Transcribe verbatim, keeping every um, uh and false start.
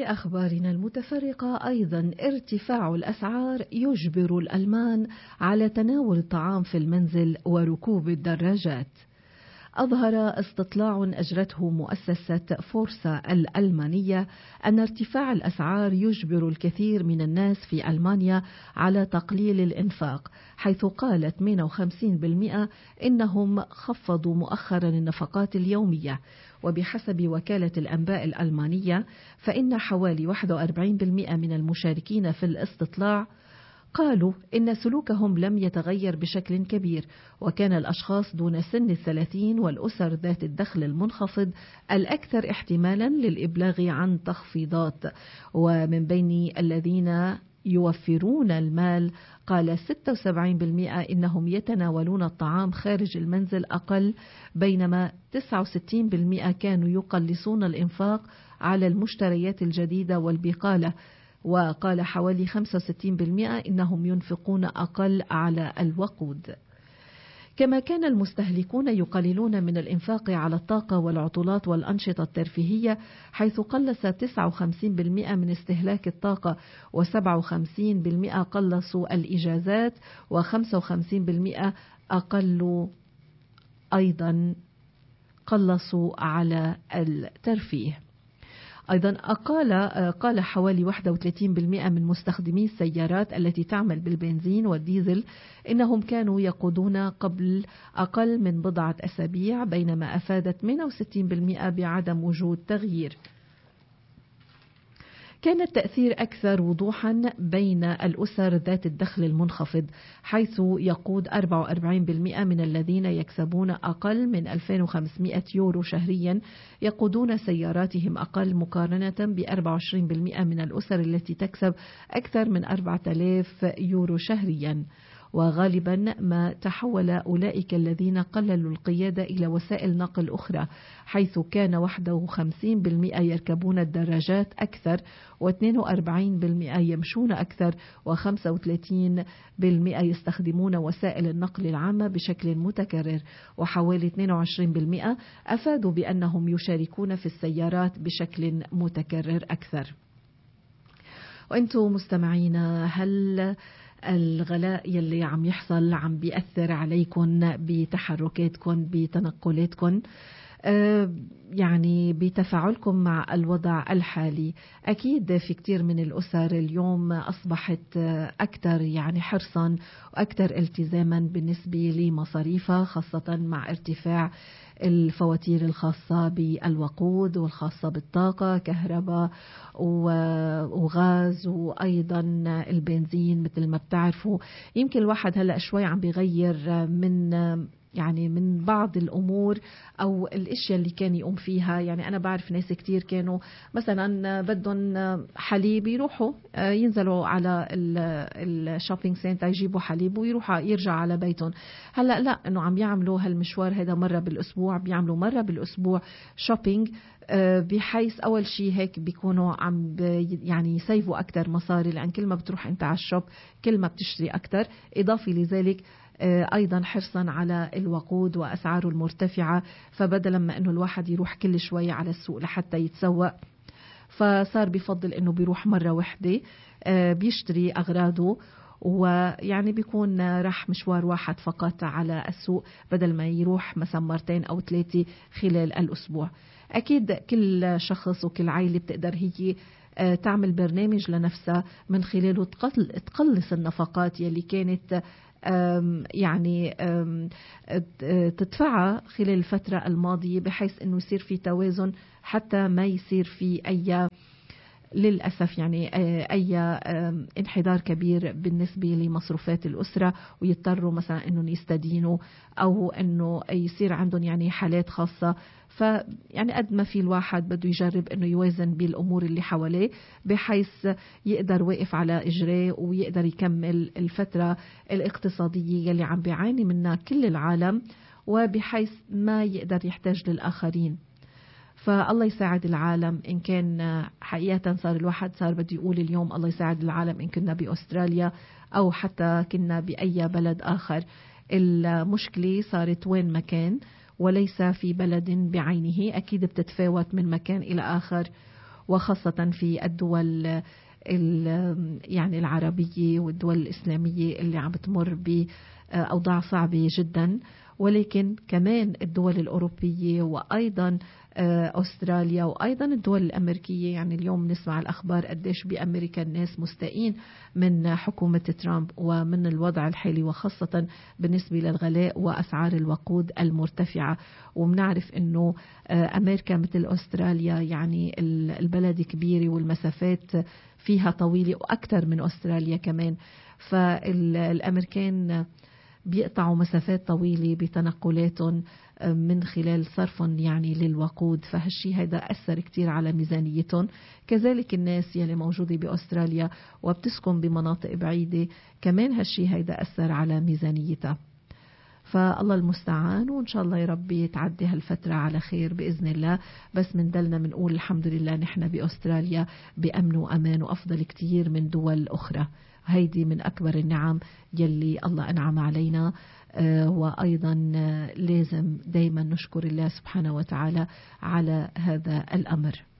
في أخبارنا المتفرقة أيضا ارتفاع الأسعار يجبر الألمان على تناول الطعام في المنزل وركوب الدراجات. أظهر استطلاع أجرته مؤسسة فورسا الألمانية أن ارتفاع الأسعار يجبر الكثير من الناس في ألمانيا على تقليل الإنفاق، حيث قال ثمانية وخمسين بالمئة إنهم خفضوا مؤخرا النفقات اليومية. وبحسب وكالة الأنباء الألمانية فإن حوالي واحد وأربعين بالمئة من المشاركين في الاستطلاع قالوا إن سلوكهم لم يتغير بشكل كبير، وكان الأشخاص دون سن الثلاثين والأسر ذات الدخل المنخفض الأكثر احتمالا للإبلاغ عن تخفيضات. ومن بين الذين يوفرون المال قال ستة وسبعين بالمئة إنهم يتناولون الطعام خارج المنزل أقل، بينما تسعة وستين بالمئة كانوا يقلصون الإنفاق على المشتريات الجديدة والبقالة، وقال حوالي خمسة وستين بالمئة إنهم ينفقون أقل على الوقود. كما كان المستهلكون يقللون من الإنفاق على الطاقة والعطلات والأنشطة الترفيهية، حيث قلص تسعة وخمسين بالمئة من استهلاك الطاقة، وسبعة وخمسين بالمئة قلصوا الإجازات، وخمسة وخمسين بالمئة أقلوا أيضا قلصوا على الترفيه. أيضا أقال قال حوالي واحد وثلاثين بالمئة من مستخدمي السيارات التي تعمل بالبنزين والديزل إنهم كانوا يقودون قبل أقل من بضعة أسابيع، بينما أفادت ثمانية وستين بالمئة بعدم وجود تغيير. كان التأثير أكثر وضوحا بين الأسر ذات الدخل المنخفض، حيث يقود أربعة وأربعين بالمئة من الذين يكسبون أقل من ألفين وخمسمئة يورو شهريا يقودون سياراتهم أقل، مقارنة ب أربعة وعشرين بالمئة من الأسر التي تكسب أكثر من أربعة آلاف يورو شهريا. وغالبا ما تحول أولئك الذين قللوا القيادة إلى وسائل نقل أخرى، حيث كان واحد وخمسين بالمئة يركبون الدراجات أكثر، واثنين وأربعين بالمئة يمشون أكثر، وخمسة وثلاثين بالمئة يستخدمون وسائل النقل العامة بشكل متكرر، وحوالي اثنين وعشرين بالمئة أفادوا بأنهم يشاركون في السيارات بشكل متكرر أكثر. وأنتم مستمعين، هل الغلاء يلي عم يحصل عم بيأثر عليكم بتحركاتكم بتنقلاتكم، أه يعني بتفاعلكم مع الوضع الحالي؟ أكيد في كتير من الأسر اليوم أصبحت أكثر يعني حرصا وأكثر التزاما بالنسبة لمصاريفها، خاصة مع ارتفاع الفواتير الخاصة بالوقود والخاصة بالطاقة، كهرباء وغاز وأيضا البنزين. مثل ما بتعرفوا يمكن الواحد هلأ شوي عم بيغير من يعني من بعض الأمور أو الأشياء اللي كان يقوم فيها. يعني أنا بعرف ناس كتير كانوا مثلا بدهم حليب يروحوا ينزلوا على الشوبينج سنتر يجيبوا حليب ويروحوا يرجع على بيتهم. هلأ لا، إنه عم يعملوا هالمشوار هذا مرة بالأسبوع، بيعملوا مرة بالأسبوع شوبينج، بحيث أول شيء هيك بيكونوا عم يعني يسيفوا أكتر مصاري، لأن كل ما بتروح أنت على الشوب كل ما بتشتري أكتر. إضافي لذلك أيضا حرصا على الوقود وأسعاره المرتفعة، فبدلا ما أنه الواحد يروح كل شوية على السوق لحتى يتسوق، فصار بيفضل أنه بيروح مرة واحدة بيشتري أغراضه، ويعني بيكون راح مشوار واحد فقط على السوق بدل ما يروح مثلا مرتين أو ثلاثة خلال الأسبوع. أكيد كل شخص وكل عائلة بتقدر هي تعمل برنامج لنفسها من خلاله تقلص النفقات يلي كانت يعني تدفعها خلال الفترة الماضية، بحيث أنه يصير في توازن حتى ما يصير في أي للأسف يعني أي انحدار كبير بالنسبة لمصروفات الأسرة، ويضطروا مثلا أنه يستدينوا أو أنه يصير عندهم يعني حالات خاصة. فيعني قد ما في الواحد بده يجرب أنه يوازن بالأمور اللي حواليه، بحيث يقدر واقف على إجريه ويقدر يكمل الفترة الاقتصادية اللي عم بيعاني منها كل العالم، وبحيث ما يقدر يحتاج للآخرين. فالله يساعد العالم. إن كان حقيقة صار الواحد صار بده يقول اليوم الله يساعد العالم إن كنا بأستراليا أو حتى كنا بأي بلد آخر. المشكلة صارت وين مكان وليس في بلد بعينه، أكيد بتتفاوت من مكان إلى آخر، وخاصة في الدول يعني العربية والدول الإسلامية اللي عم بتمر بأوضاع صعبة جدا، ولكن كمان الدول الأوروبية وأيضا أستراليا وأيضا الدول الأمريكية. يعني اليوم نسمع الأخبار قديش بأمريكا الناس مستائين من حكومة ترامب ومن الوضع الحالي، وخاصة بالنسبة للغلاء وأسعار الوقود المرتفعة. ومنعرف أنه أمريكا مثل أستراليا يعني البلد كبيرة والمسافات فيها طويلة وأكثر من أستراليا كمان، فالأمريكان بيقطعوا مسافات طويلة بتنقلاتهم من خلال صرفهم يعني للوقود، فهالشي هيدا أثر كتير على ميزانيتهم. كذلك الناس يلي موجودة بأستراليا وبتسكن بمناطق بعيدة كمان هالشي هيدا أثر على ميزانيتها. فالله المستعان، وإن شاء الله يا ربي تعدي هالفترة على خير بإذن الله. بس من دلنا منقول الحمد لله نحن بأستراليا بأمن وأمان وأفضل كتير من دول أخرى. هيدي من أكبر النعم يلي الله أنعم علينا، وأيضا لازم دايما نشكر الله سبحانه وتعالى على هذا الأمر.